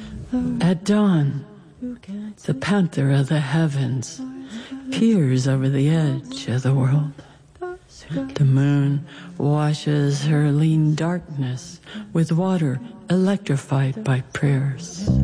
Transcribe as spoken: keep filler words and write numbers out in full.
At dawn, the panther of the heavens peers over the edge of the world. The moon washes her lean darkness with water electrified by prayers.